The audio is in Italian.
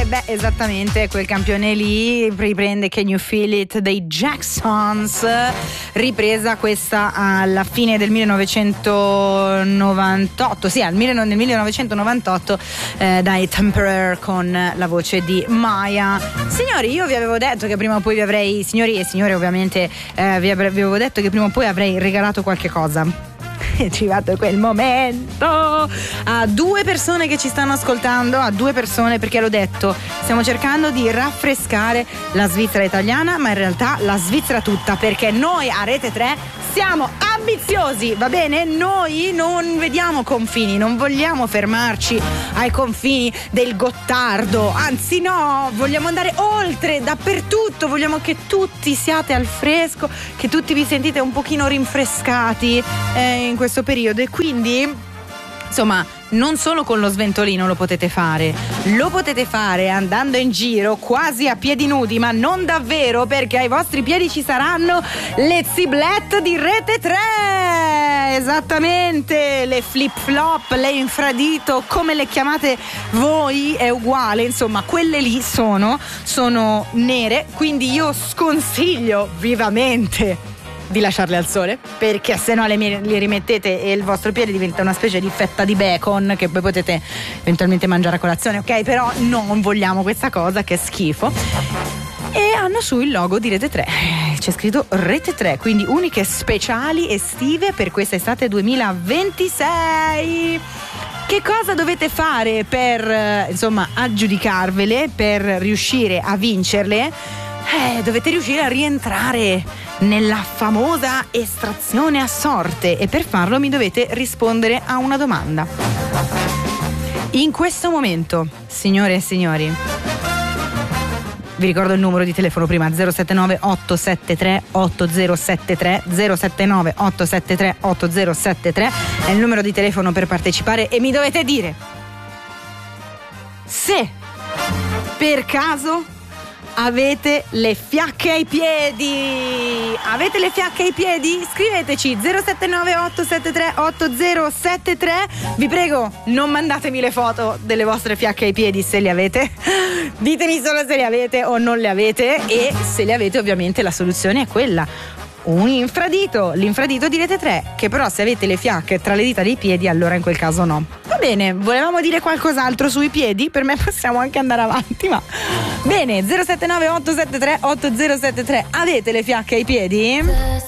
Esattamente, quel campione lì riprende Can You Feel It dei Jacksons, ripresa questa alla fine del 1998, nel 1998 dai Temporary con la voce di Maya. Signori, io vi avevo detto che prima o poi vi avrei, signori e signore ovviamente, vi avevo detto che prima o poi avrei regalato qualche cosa. È arrivato quel momento a 2 persone che ci stanno ascoltando, a 2 persone, perché l'ho detto, stiamo cercando di raffrescare la Svizzera italiana, ma in realtà la Svizzera tutta, perché noi a Rete 3 siamo ambiziosi, va bene? Noi non vediamo confini, non vogliamo fermarci ai confini del Gottardo, anzi no, vogliamo andare oltre, dappertutto, vogliamo che tutti siate al fresco, che tutti vi sentite un pochino rinfrescati in questo periodo, e quindi insomma non solo con lo sventolino lo potete fare andando in giro quasi a piedi nudi, ma non davvero, perché ai vostri piedi ci saranno le ziblette di Rete 3, esattamente, le flip flop, le infradito, come le chiamate voi è uguale, insomma quelle lì sono nere, quindi io sconsiglio vivamente di lasciarle al sole, perché se no le rimettete e il vostro piede diventa una specie di fetta di bacon che poi potete eventualmente mangiare a colazione, ok? Però non vogliamo questa cosa, che è schifo. E hanno su il logo di Rete 3, c'è scritto Rete 3, quindi uniche speciali estive per questa estate 2026. Che cosa dovete fare per insomma aggiudicarvele, per riuscire a vincerle? Dovete riuscire a rientrare nella famosa estrazione a sorte, e per farlo mi dovete rispondere a una domanda. In questo momento, signore e signori, vi ricordo il numero di telefono prima, 079 873 8073, 079 873 8073 è il numero di telefono per partecipare, e mi dovete dire se per caso avete le fiacche ai piedi. Avete le fiacche ai piedi? Scriveteci 079 873 8073. Vi prego, non mandatemi le foto delle vostre fiacche ai piedi se le avete. Ditemi solo se le avete o non le avete, e se le avete ovviamente la soluzione è quella: un infradito, l'infradito di Rete 3, che però se avete le fiacche tra le dita dei piedi allora in quel caso no. Va bene, volevamo dire qualcos'altro sui piedi? Per me possiamo anche andare avanti, ma bene, 079 873 8073. Avete le fiacche ai piedi?